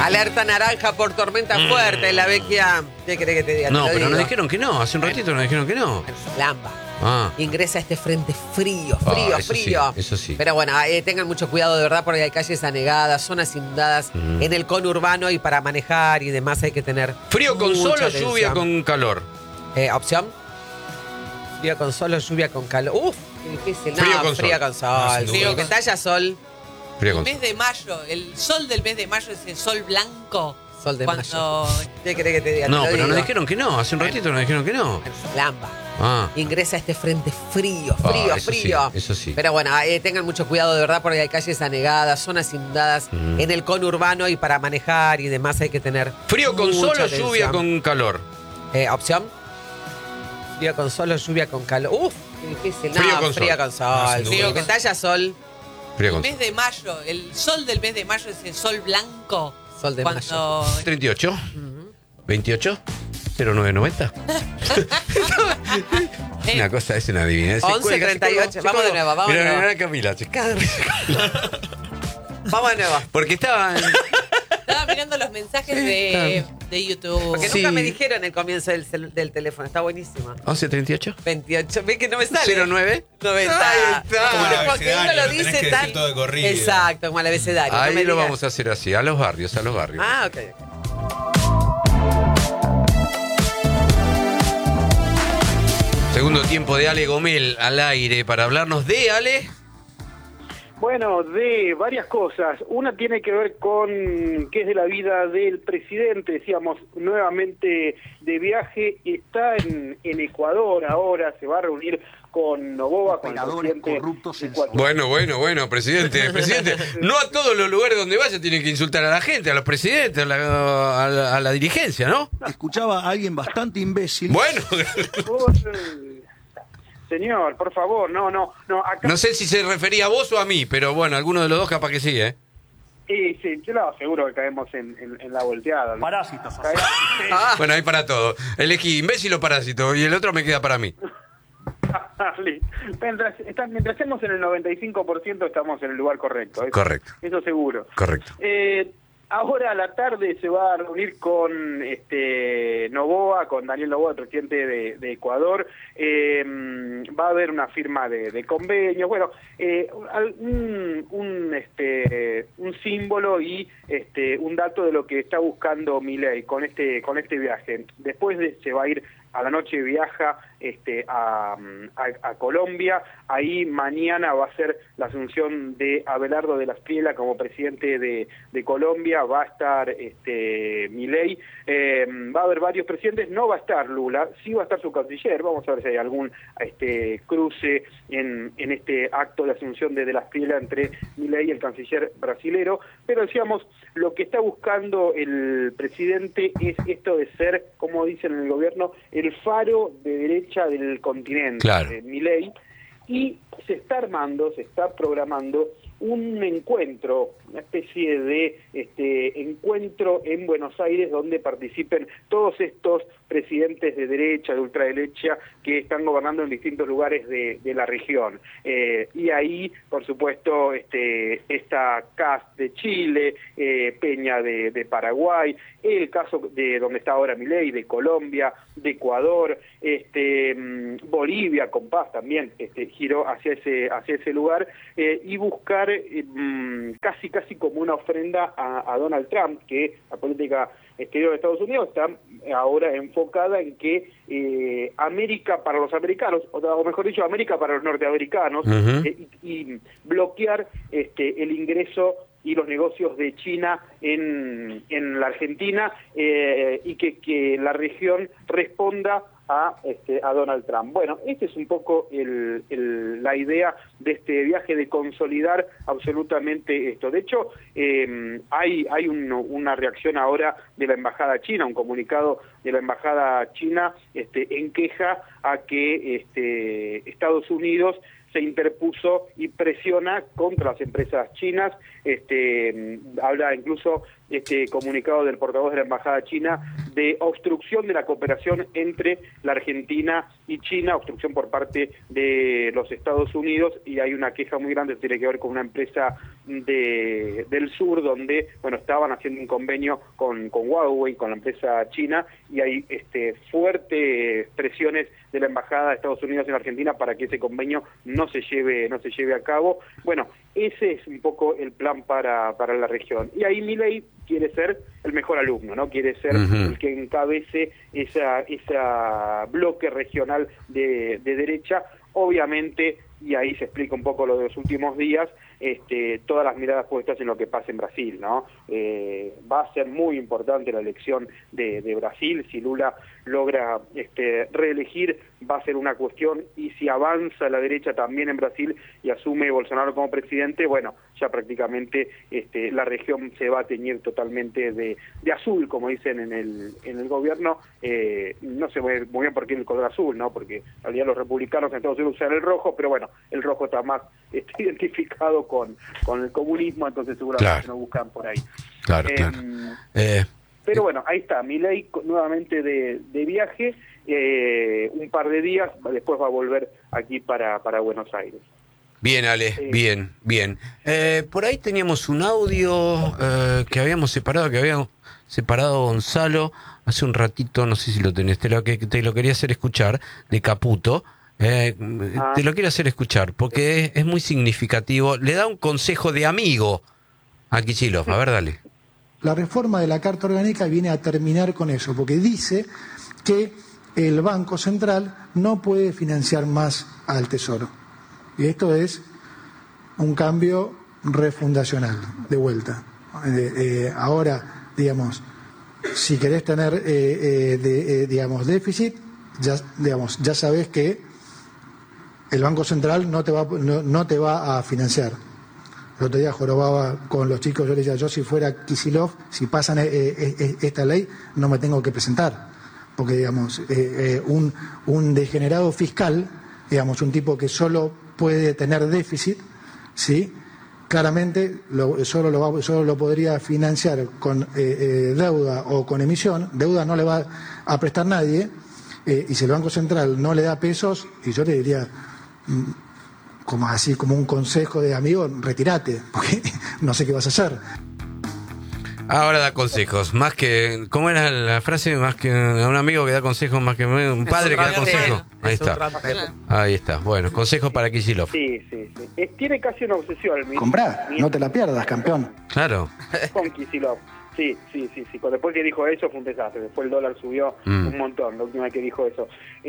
Alerta naranja por tormenta fuerte en la Vecchia. ¿Qué querés que te diga? No, Te lo pero nos digo. dijeron que no. Hace un ratito nos dijeron que no. Lamba. Ah. Ingresa este frente frío, Eso frío. sí, eso sí. Pero bueno, tengan mucho cuidado de verdad porque hay calles anegadas, zonas inundadas en el conurbano y para manejar y demás hay que tener Frío con sol mucha o lluvia atención. con calor. Opción. Frío con sol o lluvia con calor. Uf, qué difícil. Frío No, con frío sol. con sol. sin Frío duda. que talla sol. Frío El con mes sol. de mayo, el sol del mes de mayo es el sol blanco. Sol de cuando mayo. ¿Qué querés que te diga? No, Te lo pero nos digo. dijeron que no. Hace un ratito nos dijeron que no. Lamba. Ah. Ingresa este frente frío, Eso frío. sí, eso sí. Pero bueno, tengan mucho cuidado de verdad porque hay calles anegadas, zonas inundadas en el conurbano y para manejar y demás hay que tener Frío con sol mucha o lluvia atención. con calor. Opción. Frío con sol o lluvia con calor. Uf, qué difícil. No, Frío con frío sol. con sol. sin Frío duda. que talla sol. Frío el con mes sol. de mayo, el sol del mes de mayo es el sol blanco. Sol de cuando 38. 28. 0990. Una cosa es una adivinanza. 11:38. Vamos de nuevo, vamos de nuevo. Mira Camila. Vamos de nuevo. Porque estaba... estaba mirando los mensajes de YouTube. Porque Sí. nunca me dijeron el comienzo del teléfono. Está buenísimo. 11:38. 28. ¿Ves que no me sale? 09. 90. Ahí está. Como el Porque uno abecedario, lo lo tenés dice que tan... decir todo de corrido. Exacto, como el abecedario. Ahí no me lo digas. vamos a hacer así, a los barrios, a los barrios. Ah, ok. Segundo tiempo de Ale Gomel al aire para hablarnos de Ale. Bueno, de varias cosas. Una tiene que ver con qué es de la vida del presidente, decíamos, nuevamente de viaje, está en Ecuador ahora, se va a reunir con Noboa, con el presidente ecuatoriano. Bueno, presidente, no a todos los lugares donde vaya tiene que insultar a la gente, a los presidentes, a la dirigencia, ¿no? Escuchaba a alguien bastante imbécil. Bueno, Señor, por favor, no, acá... no sé si se refería a vos o a mí, pero bueno, alguno de los dos capaz que sí, ¿eh? Sí, yo lo aseguro que caemos en la volteada. Parásitos. Bueno, hay para todo. Elegí imbécil o parásito y el otro me queda para mí. Mientras estemos en el 95% estamos en el lugar correcto. Correcto. Eso seguro. Correcto. Ahora a la tarde se va a reunir con Noboa, con Daniel Noboa, el presidente de Ecuador. Va a haber una firma de convenios, bueno, un símbolo y un dato de lo que está buscando Milei con este viaje. Después se va a ir a la noche, viaja a Colombia. Ahí mañana va a ser la asunción de Abelardo de la Espriella como presidente de Colombia. Va a estar Milei. Va a haber varios presidentes. No va a estar Lula, sí va a estar su canciller. Vamos a ver si hay algún cruce en este acto de asunción de la Espriella entre Milei y el canciller brasilero. Pero decíamos, lo que está buscando el presidente es esto de ser, como dicen en el gobierno, el faro de derecha del continente, Claro. Milei, y se está programando un encuentro, una especie de encuentro en Buenos Aires donde participen todos estos presidentes de derecha, de ultraderecha, que están gobernando en distintos lugares de la región. Y ahí, por supuesto, está Kast de Chile, Peña de Paraguay, el caso de donde está ahora Milei, de Colombia, de Ecuador, Bolivia, con Paz también giró hacia ese lugar, y buscar casi como una ofrenda a Donald Trump, que la política exterior de Estados Unidos está ahora enfocada en que América para los americanos, o mejor dicho, América para los norteamericanos, y bloquear el ingreso y los negocios de China en la Argentina, y que la región responda a Donald Trump. Bueno, esta es un poco la idea de este viaje, de consolidar absolutamente esto. De hecho, hay una reacción ahora de la Embajada China, un comunicado de la Embajada China en queja a que Estados Unidos se interpuso y presiona contra las empresas chinas. Habla incluso comunicado del portavoz de la Embajada China de obstrucción de la cooperación entre la Argentina y China, obstrucción por parte de los Estados Unidos, y hay una queja muy grande que tiene que ver con una empresa del sur donde, bueno, estaban haciendo un convenio con Huawei, con la empresa china, y hay fuertes presiones de la Embajada de Estados Unidos en Argentina para que ese convenio no se lleve a cabo. Bueno, ese es un poco el plan para la región. Y ahí Milei quiere ser el mejor alumno, ¿no? Quiere ser el que encabece esa bloque regional de derecha. Obviamente, y ahí se explica un poco lo de los últimos días, todas las miradas puestas en lo que pasa en Brasil, ¿no? Va a ser muy importante la elección de Brasil. Si Lula logra reelegir, va a ser una cuestión, y si avanza la derecha también en Brasil y asume Bolsonaro como presidente, bueno, ya prácticamente la región se va a teñir totalmente de azul, como dicen en el gobierno. No sé muy bien por qué el color azul, ¿no? Porque en realidad los republicanos en Estados Unidos usan el rojo, pero bueno, el rojo está más identificado con el comunismo, entonces seguramente no buscan por ahí. Claro. Pero bueno, ahí está, Milei nuevamente de viaje, un par de días, después va a volver aquí para Buenos Aires. Bien, Ale, bien. Por ahí teníamos un audio que habíamos separado Gonzalo hace un ratito, no sé si lo tenés, te lo quería hacer escuchar, de Caputo. Te lo quiero hacer escuchar porque es muy significativo. Le da un consejo de amigo a Kicillof. A ver, dale. La reforma de la Carta Orgánica viene a terminar con eso, porque dice que el Banco Central no puede financiar más al Tesoro. Y esto es un cambio refundacional, de vuelta. Ahora, digamos, si querés tener, déficit, ya sabés que el Banco Central no te va a financiar. El otro día jorobaba con los chicos, yo les decía, yo si fuera Kicillof, si pasan esta ley, no me tengo que presentar. Porque, digamos, un degenerado fiscal, digamos, un tipo que solo puede tener déficit, ¿sí? Claramente solo lo podría financiar con deuda o con emisión. Deuda no le va a prestar nadie, y si el Banco Central no le da pesos, y yo le diría, como un consejo de amigo, retírate, porque no sé qué vas a hacer. Ahora da consejos, más que, ¿cómo era la frase? Más que un amigo que da consejos, más que un padre que da consejos. Ahí está. Bueno, consejos para Kicillof. Sí. Tiene casi una obsesión. Comprá, no te la pierdas, campeón. Claro. Con Kicillof. Sí. Después que dijo eso fue un desastre. Después el dólar subió un montón, la última vez que dijo eso.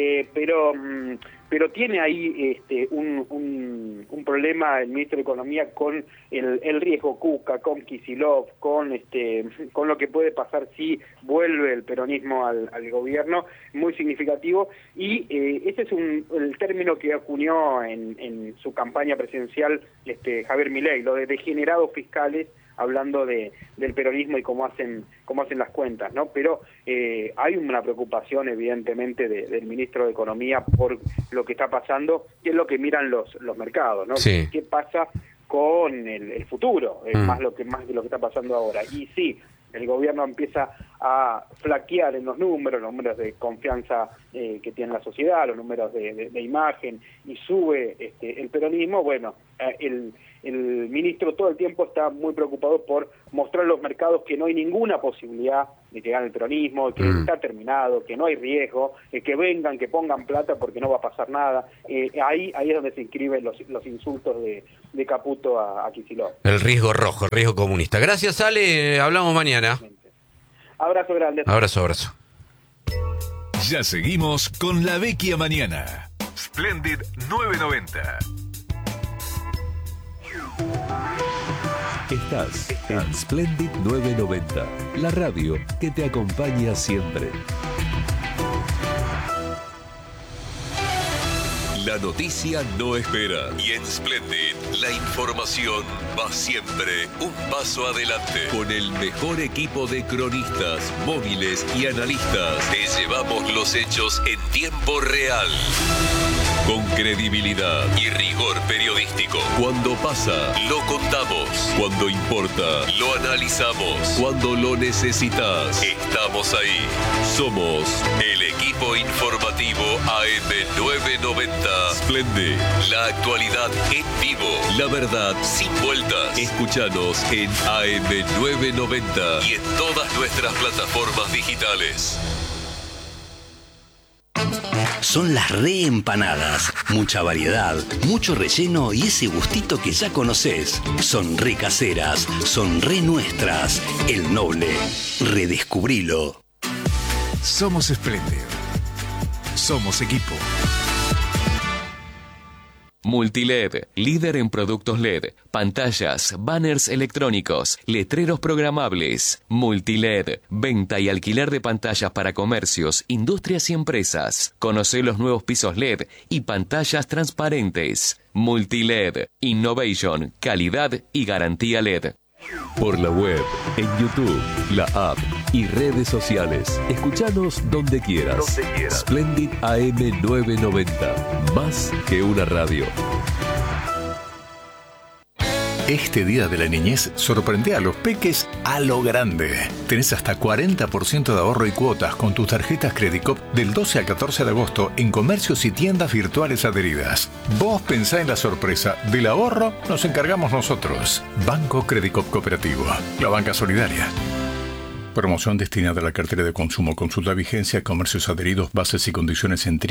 Pero tiene ahí un problema el ministro de Economía con el riesgo Cuca, con Kicillof, con lo que puede pasar si vuelve el peronismo al gobierno, muy significativo. Y ese es el término que acuñó en su campaña presidencial Javier Milei, lo de degenerados fiscales, hablando del peronismo y cómo hacen las cuentas, ¿no? Pero hay una preocupación, evidentemente, del ministro de Economía por lo que está pasando, que es lo que miran los mercados, ¿no? Sí. ¿Qué pasa con el futuro? Más de lo que está pasando ahora. Y sí, el gobierno empieza a flaquear en los números de confianza que tiene la sociedad, los números de imagen, y sube el peronismo. Bueno, el ministro todo el tiempo está muy preocupado por mostrar a los mercados que no hay ninguna posibilidad de que gane el peronismo, que está terminado, que no hay riesgo, que vengan, que pongan plata porque no va a pasar nada. Ahí es donde se inscriben los insultos de Caputo a Kicillof. El riesgo rojo, el riesgo comunista. Gracias, Ale. Hablamos mañana. Abrazo grande. Abrazo. Ya seguimos con La Vecchia Mañana. Splendid 990. Estás en Splendid 990, la radio que te acompaña siempre. La noticia no espera y en Splendid la información va siempre un paso adelante. Con el mejor equipo de cronistas, móviles y analistas, te llevamos los hechos en tiempo real. Con credibilidad y rigor periodístico. Cuando pasa, lo contamos. Cuando importa, lo analizamos. Cuando lo necesitas, estamos ahí. Somos el equipo informativo AM990. Splendid, la actualidad en vivo. La verdad sin vueltas. Escúchanos en AM990 y en todas nuestras plataformas digitales. Son las reempanadas. Mucha variedad, mucho relleno y ese gustito que ya conoces. Son re caseras, son re nuestras. El Noble. Redescubrilo. Somos Splendid. Somos equipo. Multiled, líder en productos LED, pantallas, banners electrónicos, letreros programables. Multiled, venta y alquiler de pantallas para comercios, industrias y empresas. Conoce los nuevos pisos LED y pantallas transparentes. Multiled, innovation, calidad y garantía LED. Por la web, en YouTube, la app y redes sociales. Escuchanos donde quieras. Splendid AM990. Más que una radio. Este Día de la Niñez sorprende a los peques a lo grande. Tenés hasta 40% de ahorro y cuotas con tus tarjetas Credicop del 12 al 14 de agosto en comercios y tiendas virtuales adheridas. Vos pensá en la sorpresa. Del ahorro nos encargamos nosotros. Banco Credicop Cooperativo. La banca solidaria. Promoción destinada a la cartera de consumo. Consulta vigencia, comercios adheridos, bases y condiciones en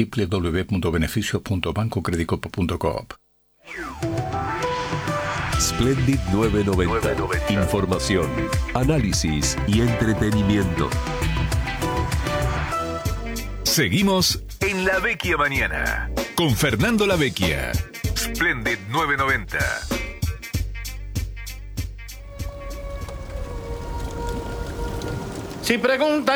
www.beneficios.bancocredicop.coop. Splendid 990. Información, análisis y entretenimiento. Seguimos en La Vecchia Mañana con Fernando La Vecchia. Splendid 990. Si preguntan